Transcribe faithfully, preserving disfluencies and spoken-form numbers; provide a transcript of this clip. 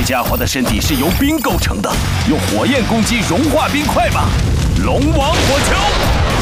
家伙的身体是由冰构成的，用火焰攻击融化冰块吧！龙王火球。